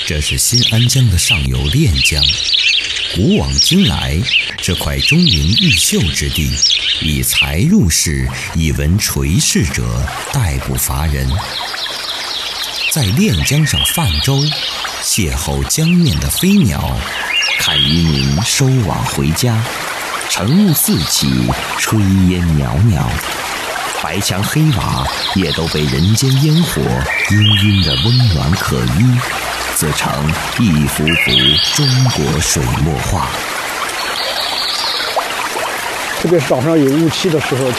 这是新安江的上游练江。古往今来，这块中原毓秀之地，以才入仕、以文垂仕者殆不乏人。在练江上泛舟，邂逅江面的飞鸟，看渔民收网回家，晨雾四起，炊烟袅袅，白墙黑瓦也都被人间烟火氤氲的温暖可依，自成一幅幅中国水墨画。 特别是早上有雾气的时候，